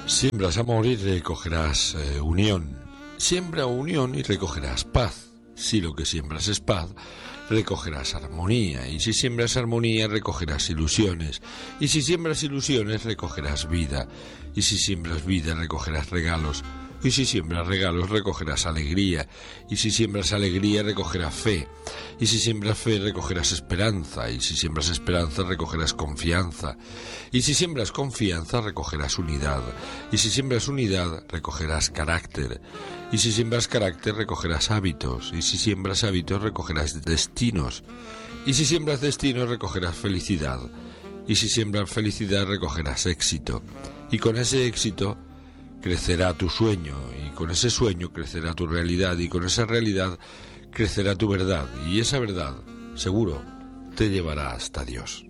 Siembras amor y recogerás unión. Siembra unión y recogerás paz. Si lo que siembras es paz, recogerás armonía. Y si siembras armonía, recogerás ilusiones. Y si siembras ilusiones, recogerás vida. Y si siembras vida, recogerás regalos. Y si siembras regalos, recogerás alegría. Y si siembras alegría, recogerás fe. Y si siembras fe, recogerás esperanza. Y si siembras esperanza, recogerás confianza. Y si siembras confianza, recogerás unidad. Y si siembras unidad, recogerás carácter. Y si siembras carácter, recogerás hábitos. Y si siembras hábitos, recogerás destinos. Y si siembras destinos, recogerás felicidad. Y si siembras felicidad, recogerás éxito. Y con ese éxito crecerá tu sueño, y con ese sueño crecerá tu realidad, y con esa realidad crecerá tu verdad, y esa verdad, seguro, te llevará hasta Dios.